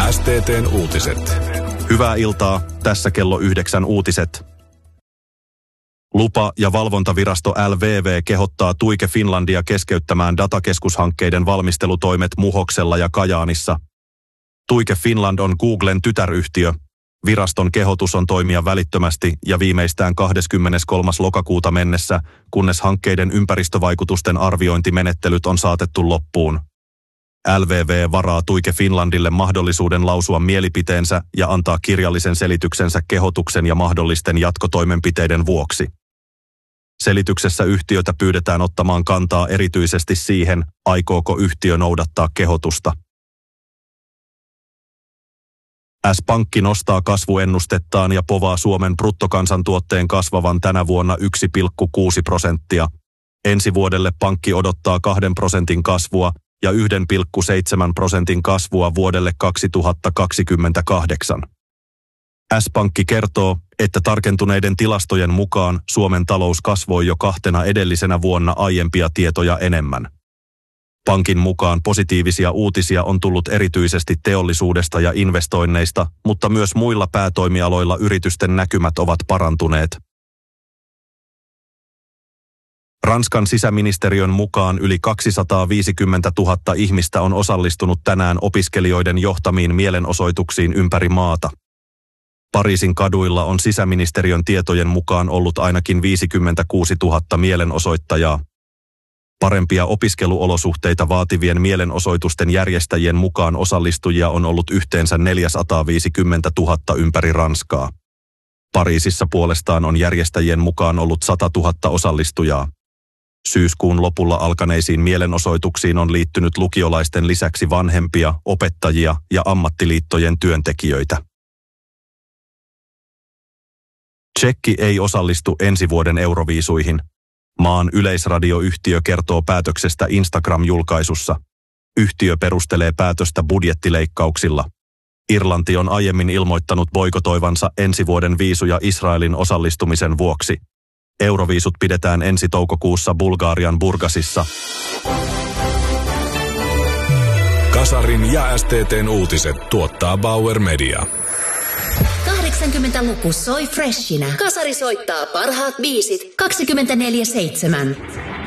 STT:n uutiset. Hyvää iltaa, tässä kello 9 uutiset. Lupa- ja valvontavirasto LVV kehottaa Tuike Finlandia keskeyttämään datakeskushankkeiden valmistelutoimet Muhoksella ja Kajaanissa. Tuike Finland on Googlen tytäryhtiö. Viraston kehotus on toimia välittömästi ja viimeistään 23. lokakuuta mennessä, kunnes hankkeiden ympäristövaikutusten arviointimenettelyt on saatettu loppuun. LVV varaa Tuike Finlandille mahdollisuuden lausua mielipiteensä ja antaa kirjallisen selityksensä kehotuksen ja mahdollisten jatkotoimenpiteiden vuoksi. Selityksessä yhtiötä pyydetään ottamaan kantaa erityisesti siihen, aikooko yhtiö noudattaa kehotusta. S-Pankki nostaa kasvuennustettaan ja povaa Suomen bruttokansantuotteen kasvavan tänä vuonna 1,6%. Ensi vuodelle pankki odottaa 2% kasvua ja 1,7% kasvua vuodelle 2028. S-Pankki kertoo, että tarkentuneiden tilastojen mukaan Suomen talous kasvoi jo 2 edellisenä vuonna aiempia tietoja enemmän. Pankin mukaan positiivisia uutisia on tullut erityisesti teollisuudesta ja investoinneista, mutta myös muilla päätoimialoilla yritysten näkymät ovat parantuneet. Ranskan sisäministeriön mukaan yli 250 000 ihmistä on osallistunut tänään opiskelijoiden johtamiin mielenosoituksiin ympäri maata. Pariisin kaduilla on sisäministeriön tietojen mukaan ollut ainakin 56 000 mielenosoittajaa. Parempia opiskeluolosuhteita vaativien mielenosoitusten järjestäjien mukaan osallistujia on ollut yhteensä 450 000 ympäri Ranskaa. Pariisissa puolestaan on järjestäjien mukaan ollut 100 000 osallistujaa. Syyskuun lopulla alkaneisiin mielenosoituksiin on liittynyt lukiolaisten lisäksi vanhempia, opettajia ja ammattiliittojen työntekijöitä. Tšekki ei osallistu ensi vuoden Euroviisuihin. Maan yleisradioyhtiö kertoo päätöksestä Instagram-julkaisussa. Yhtiö perustelee päätöstä budjettileikkauksilla. Irlanti on aiemmin ilmoittanut boikotoivansa ensi vuoden viisuja Israelin osallistumisen vuoksi. Euroviisut pidetään ensi toukokuussa Bulgarian Burgasissa. Kasarin ja STT:n uutiset tuottaa Bauer Media. 80-luku soi freshinä. Kasari soittaa parhaat biisit 24/7.